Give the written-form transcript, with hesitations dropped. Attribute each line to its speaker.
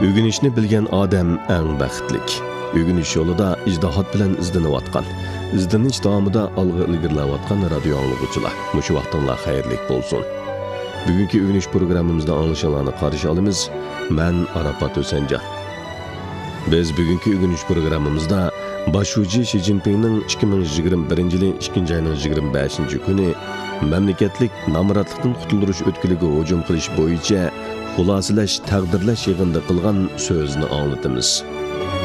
Speaker 1: O'rganishni bilgan odam eng baxtlik. O'rganish yo'lida ijtihod bilan izlanayotgan, izlanish davomida olg'a ilgarilayotgan radio anglag'uvchilar, mushu vaqtinglar xayrlik bo'lsin. Bugungi o'rganish programmamizda anglashinglarni qarshi olamiz. Men Arafat O'sanjon. Biz bugungi o'rganish programmamizda Boshuvchi Xi Jinpingning 2021-yil 2-oyning 25-kuni mamlakatlik namratlikdan qutuldirish o'tkiliga hujum qilish bo'yicha xulosalash, taqdirlash yig'inida qilgan so'zni anglatamiz.